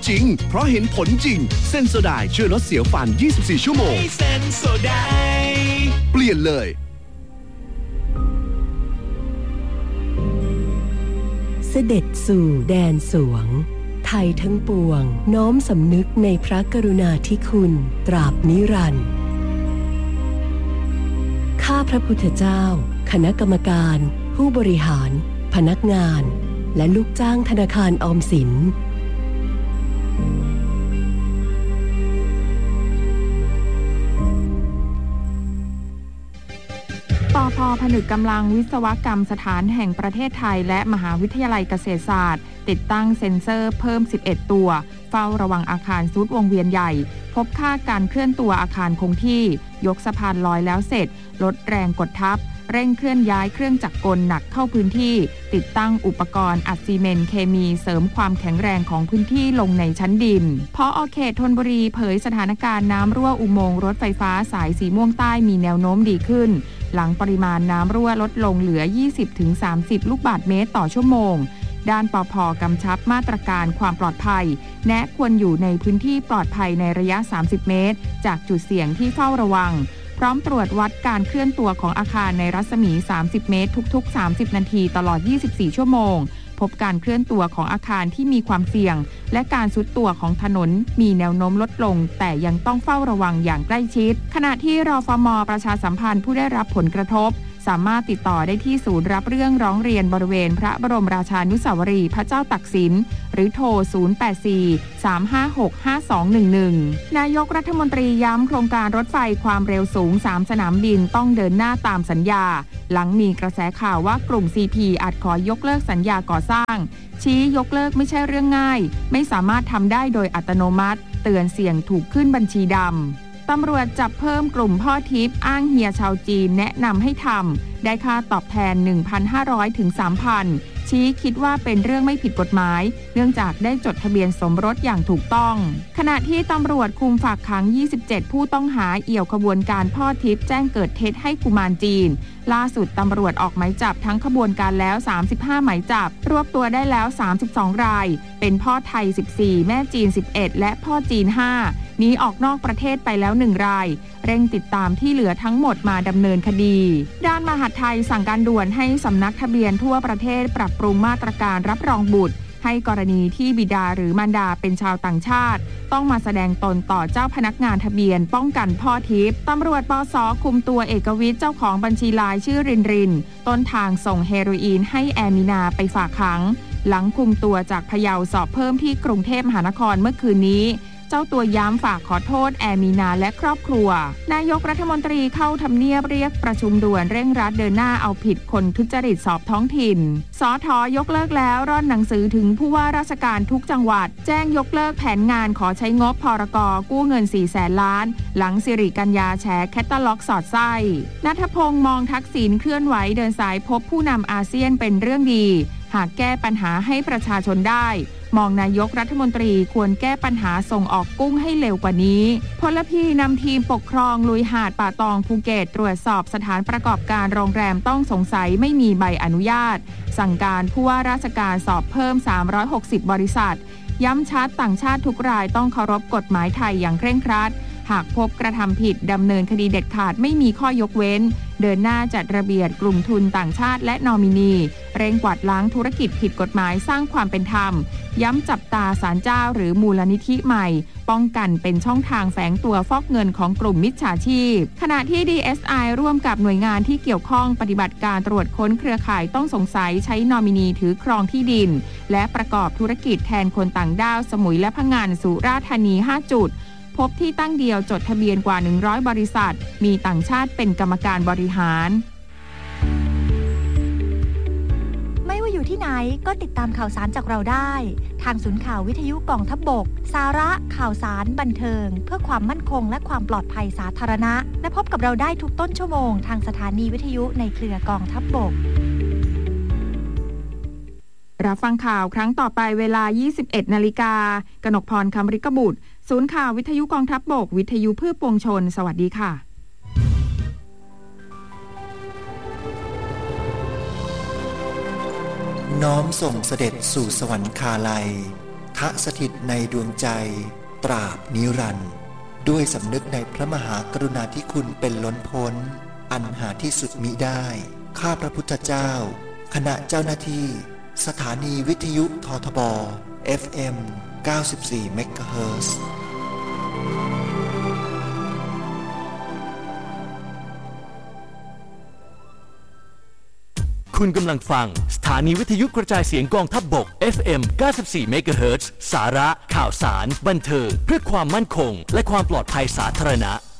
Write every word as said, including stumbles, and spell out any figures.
จริงเพราะเห็นผลจริงเซนโซไดช่วยลดเสียวฟันยี่สิบสี่ชั่วโมงเซนโซไดเปลี่ยนเลยเสด็จสู่แดนสวงไทยทั้งปวงน้อมสำนึกในพระกรุณาธิคุณตราบนิรันดร์ข้าพระพุทธเจ้าคณะกรรมการผู้บริหารพนักงานและลูกจ้างธนาคารออมสินปภ.ผนึกกำลังวิศวกรรมสถานแห่งประเทศไทยและมหาวิทยาลัยเกษตรศาสตร์ติดตั้งเซ็นเซอร์เพิ่มสิบเอ็ดตัวเฝ้าระวังอาคารซุดวงเวียนใหญ่พบค่าการเคลื่อนตัวอาคารคงที่ยกสะพานลอยแล้วเสร็จลดแรงกดทับเร่งเคลื่อนย้ายเครื่องจักรกลหนักเข้าพื้นที่ติดตั้งอุปกรณ์อัดซีเมนต์เคมีเสริมความแข็งแรงของพื้นที่ลงในชั้นดินผอ.เขตธนบุรีเผยสถานการณ์น้ำรั่วอุโมงค์รถไฟฟ้าสายสีม่วงใต้มีแนวโน้มดีขึ้นหลังปริมาณน้ำรั่วลดลงเหลือ ยี่สิบถึงสามสิบ ลูกบาศก์เมตรต่อชั่วโมงด้านปภ.กำชับมาตรการความปลอดภัยแนะควรอยู่ในพื้นที่ปลอดภัยในระยะสามสิบเมตรจากจุดเสี่ยงที่เฝ้าระวังพร้อมตรวจวัดการเคลื่อนตัวของอาคารในรัศมีสามสิบเมตรทุกๆสามสิบนาทีตลอดยี่สิบสี่ชั่วโมงพบการเคลื่อนตัวของอาคารที่มีความเสี่ยงและการทรุดตัวของถนนมีแนวโน้มลดลงแต่ยังต้องเฝ้าระวังอย่างใกล้ชิดขณะที่รฟม.ประชาสัมพันธ์ผู้ได้รับผลกระทบสามารถติดต่อได้ที่ศูนย์รับเรื่องร้องเรียนบริเวณพระบรมราชานุสาวรีย์พระเจ้าตากสินหรือโทรศูนย์ แปด สี่ สาม ห้า หก ห้า สอง หนึ่ง หนึ่งนายกรัฐมนตรีย้ำโครงการรถไฟความเร็วสูงสามสนามบินต้องเดินหน้าตามสัญญาหลังมีกระแสข่าวว่ากลุ่ม ซี พี อาจขอยกเลิกสัญญาก่อสร้างชี้ยกเลิกไม่ใช่เรื่องง่ายไม่สามารถทำได้โดยอัตโนมัติเตือนเสี่ยงถูกขึ้นบัญชีดำตำรวจจับเพิ่มกลุ่มพ่อทิพย์อ้างเฮียชาวจีนแนะนำให้ทำได้ค่าตอบแทน หนึ่งพันห้าร้อย ถึง สามพัน ชี้คิดว่าเป็นเรื่องไม่ผิดกฎหมายเนื่องจากได้จดทะเบียนสมรสอย่างถูกต้องขณะที่ตำรวจคุมฝากขังยี่สิบเจ็ดผู้ต้องหาเอี่ยวขบวนการพ่อทิพย์แจ้งเกิดเท็จให้กุมารจีนล่าสุดตำรวจออกหมายจับทั้งขบวนการแล้วสามสิบห้าหมายจับรวบตัวได้แล้วสามสิบสองรายเป็นพ่อไทยสิบสี่แม่จีนสิบเอ็ดและพ่อจีนห้าหนีออกนอกประเทศไปแล้วหนึ่งรายเร่งติดตามที่เหลือทั้งหมดมาดำเนินคดีด้านมหาดไทยสั่งการด่วนให้สำนักทะเบียนทั่วประเทศปรับปรุงมาตรการรับรองบุตรให้กรณีที่บิดาหรือมารดาเป็นชาวต่างชาติต้องมาแสดงตนต่อเจ้าพนักงานทะเบียนป้องกันพ่อทิพย์ตำรวจปส.คุมตัวเอกวิทย์เจ้าของบัญชีลายชื่อรินรินต้นทางส่งเฮโรอีนให้แอมินาไปฝากขังหลังคุมตัวจากพะเยาสอบเพิ่มที่กรุงเทพมหานครเมื่อคืนนี้เจ้าตัวย้ำฝากขอโทษแอมีนาและครอบครัวนายกรัฐมนตรีเข้าทำเนียบเรียกประชุมด่วนเร่งรัดเดินหน้าเอาผิดคนทุจริตสอบท้องถิ่นสท.ยกเลิกแล้วร่อนหนังสือถึงผู้ว่าราชการทุกจังหวัดแจ้งยกเลิกแผนงานขอใช้งบพรก.กู้เงินสี่แสนล้านหลังสิริกัญญาแฉแคตตาล็อกสอดไส้ณัฐพงษ์มองทักษิณเคลื่อนไหวเดินสายพบผู้นำอาเซียนเป็นเรื่องดีหากแก้ปัญหาให้ประชาชนได้มองนายกรัฐมนตรีควรแก้ปัญหาส่งออกกุ้งให้เร็วกว่านี้พลพีนำทีมปกครองลุยหาดป่าตองภูเก็ตตรวจสอบสถานประกอบการโรงแรมต้องสงสัยไม่มีใบอนุญาตสั่งการผู้ว่าราชการสอบเพิ่มสามร้อยหกสิบบริษัทย้ำชัดต่างชาติทุกรายต้องเคารพกฎหมายไทยอย่างเคร่งครัดหากพบกระทำผิดดำเนินคดีเด็ดขาดไม่มีข้อยกเว้นเดินหน้าจัดระเบียบกลุ่มทุนต่างชาติและนอมินีเร่งกวาดล้างธุรกิจผิดกฎหมายสร้างความเป็นธรรมย้ำจับตาศาลเจ้าหรือมูลนิธิใหม่ป้องกันเป็นช่องทางแฝงตัวฟอกเงินของกลุ่มมิจฉาชีพขณะที่ ดี เอส ไอ ร่วมกับหน่วยงานที่เกี่ยวข้องปฏิบัติการตรวจค้นเครือข่ายต้องสงสัยใช้นอมินีถือครองที่ดินและประกอบธุรกิจแทนคนต่างด้าวสมุยและพะงันสุราษฎร์ธานีห้าจุดพบที่ตั้งเดียวจดทะเบียนกว่าหนึ่งร้อยบริษัทมีต่างชาติเป็นกรรมการบริหารไม่ว่าอยู่ที่ไหนก็ติดตามข่าวสารจากเราได้ทางศูนย์ข่าววิทยุกองทัพบกสาระข่าวสารบันเทิงเพื่อความมั่นคงและความปลอดภัยสาธารณะและพบกับเราได้ทุกต้นชั่วโมงทางสถานีวิทยุในเครือกองทัพบกรับฟังข่าวครั้งต่อไปเวลา ยี่สิบเอ็ดนาฬิกากนกพร คำริกบุตรศูนย์ข่าววิทยุกองทัพบกวิทยุเพื่อปวงชนสวัสดีค่ะน้อมส่งเสด็จสู่สวรรคาลัยไทสถิตในดวงใจตราบนิรันดร์ด้วยสำนึกในพระมหากรุณาธิคุณเป็นล้นพ้นอันหาที่สุดมิได้ข้าพระพุทธเจ้าคณะเจ้าหน้าที่สถานีวิทยุททบ เอฟ เอ็ม เก้าสิบสี่ เมกะเฮิรตซ์คุณกำลังฟังสถานีวิทยุกระจายเสียงกองทัพบก เอฟ เอ็ม เก้าสิบสี่ เมกะเฮิรตซ์ สาระข่าวสารบันเทิงเพื่อความมั่นคงและความปลอดภัยสาธารณะ